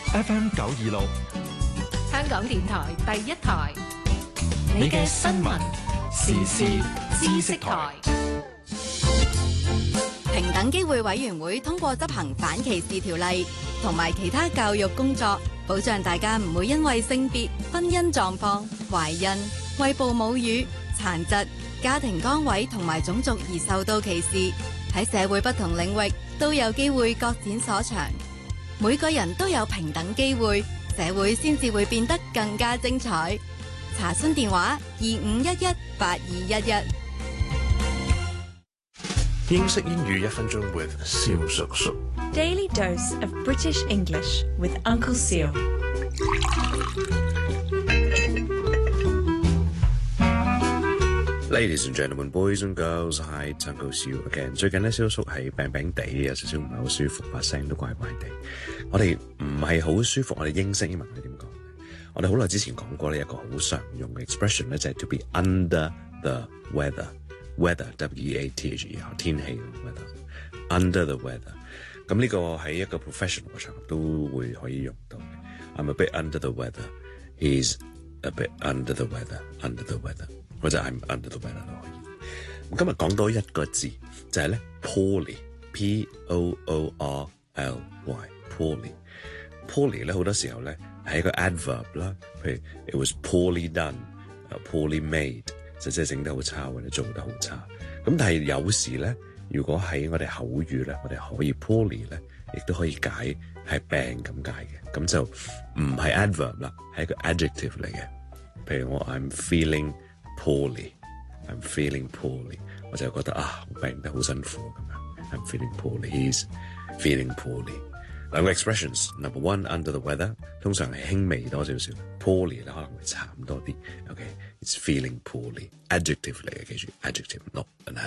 FM 926， 香港電台第一台， 你嘅新聞時事知識台。 平等機會委員會通過執行反歧視條例同埋其他教育工作，保障大家唔會因為性別、婚姻狀況、懷孕、餵哺母乳、殘疾、家庭崗位同埋種族而受到歧視。喺社會不同領域都有機會各展所長。每個人都有平等機會，社會先至會變得更加精彩。查詢電話25118211。 英式英語1分鐘 with 蕭叔叔。 Daily dose of British English with Uncle Seal. Ladies and gentlemen, boys and girls, hi, it's Uncle Seal again. 最近咧，蕭叔係病病地，有少少唔係好舒服，把聲都怪怪地。我哋唔係好舒服，我哋英式英文係點講？我哋好耐之前講過呢一個好常用嘅 expression 咧，就係 to be under the weather。weather W-E-A-T-H-E-R 天氣 weather under the weather。咁呢個喺一個 professional 嘅場合都會可以用到嘅。I'm a bit under the weather. He's a bit under the weather. Under the weather。或者 I'm under the weather 都可以。咁今日講多一個字就係咧 poorly P-O-O-R-L-Y poorly 咧好多時候咧係一個 adverb 啦，譬如 it was poorly done、poorly made， 即係整得好差或者做得好差。咁但係有時咧，如果喺我哋口語咧，我哋可以 poorly 咧，亦都可以解係病咁解嘅，咁就唔係 adverb 啦，係一個 adjective 嚟嘅。譬如我 I'm feeling poorly， 我就覺得病得好辛苦咁樣。I'm feeling poorly， he's feeling poorly。兩個 expressions，number one under the weather， 通常係輕微多少少 ，poorly 咧可能會慘多啲。OK，it's feeling poorly，adjective 嚟嘅，記住 adjective not an adverb。